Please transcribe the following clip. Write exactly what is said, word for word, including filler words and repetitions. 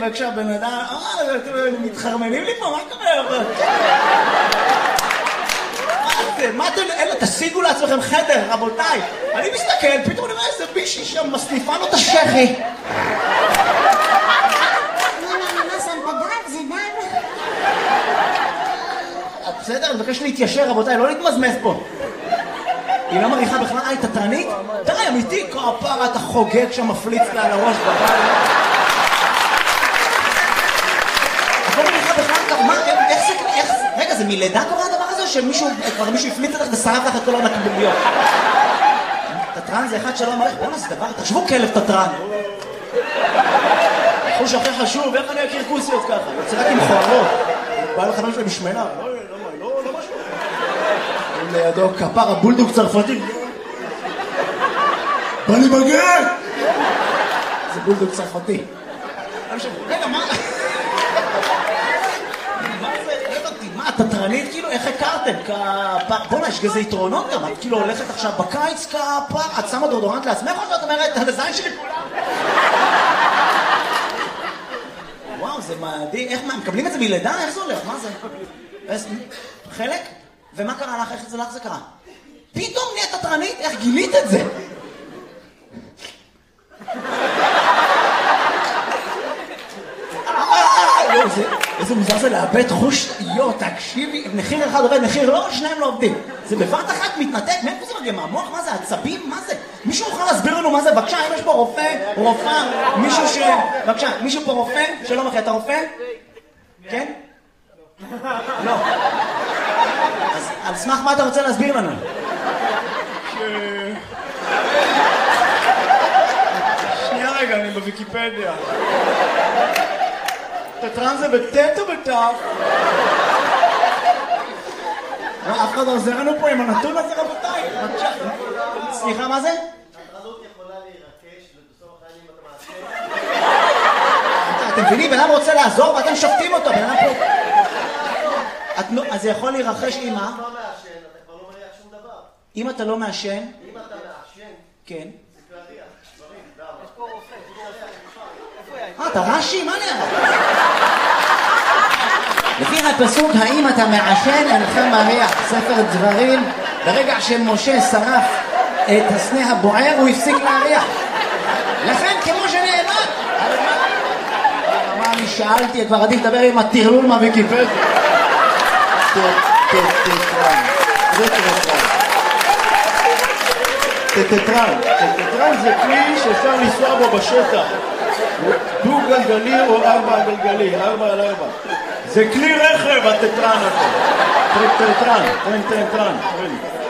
וכשהבן אדם, אה, אתם מתחרמנים לי פה, מה קורה? מה זה? מה אתם, אלה, תשיגו לעצמכם חדר, רבותיי. אני מסתכל, פתאום אני רואה איזה בישי שם, מסניפה לו את השכי. בסדר, אני מבקש להתיישר, רבותיי, לא להתמזמז פה. היא לא מריחה בכלל, אה, היא תתרנית? תראה, אמיתי, כפרה, אתה חוגג שם, מפליץ לה על הראש בבית. את לא מריחה בכלל, מה, איך זה, איך זה, רגע, זה מלידה קורה הדבר הזה, שמישהו, כבר מישהו הפליץ לך ושרף לך את כל הנקביליות? תתרן זה אחד שלא מריח, בואו נעשה דבר, תחשבו כלב תתרן. חוש הכי חשוב, איך אני אכיר כוסיות ככה? יוצא רק עם חוערות. בא לחבר שלהם משמנה. לא, לא, לא, לא משהו. לידו כפר הבולדוג צרפתי. בא לי בגט! זה בולדוג צרפתי. רגע, מה? מה זה? לא הבנתי, מה, תתרנית כאילו? איך הכרתם? כפר... בוא'נה, יש כזה יתרונות גם. את כאילו הולכת עכשיו בקיץ כפר, את שמה דורדורנט לעצמך או שאת אומרת, הזין שלי כולם? וואו, זה מדהים. איך מה, מקבלים את זה מלידה? איך זה הולך? מה זה? חלק? ומה קרה לך? איך זה לך זה קרה? פתאום נהיית תתרנית? איך גילית את זה? איזה מוזר זה לאבד חוש, יו, תקשיבי, מחיר אחד עובד, מחיר לא, שניים לא עובדים. זה בבת אחת מתנתק, מאיפה זה מגיע? מהמוח? מה זה? עצבים? מה זה? מישהו יכול להסביר לנו מה זה? בבקשה, אם יש פה רופא, רופאה, מישהו ש... בבקשה, מישהו פה רופא? שלום אחי, אתה רופא? כן? לא. אז על סמך מה אתה רוצה להסביר לנו? שנייה רגע, אני בוויקיפדיה. תתרן זה בטט או בטף? אף אחד עוזר לנו פה עם הנתון הזה, רבותיי. סליחה, מה זה? התרנות יכולה להירקש ובסוף החיים אתה מעשה. אתם מבינים, בן אדם רוצה לעזור ואתם שופטים אותו, בן אדם פה... אז זה יכול להירחש עם מה? אם אתה לא מעשן, אתה כבר לא מריח שום דבר. אם אתה לא מעשן? אם אתה מעשן, כן. זה להריח, דברים, דם. יש פה רופא, אה, אתה רש"י? מה נראה? לפי הפסוק, האם אתה מעשן אינכם מריח, ספר דברים, ברגע שמשה שרף את הסנה הבוער, הוא הפסיק להריח. לכן, כמו שנאמר, מה אני שאלתי, כבר עדיף לדבר עם הטרלול מהוויקיפדיה. תתרן, זה תתרן. תתרן, תתרן זה כלי שאפשר לנסוע בו בשטח. דו גלגלי או ארבע גלגלי, ארבע על ארבע. זה כלי רכב, התתרן הזה. תתרן, תתרן, תתרן.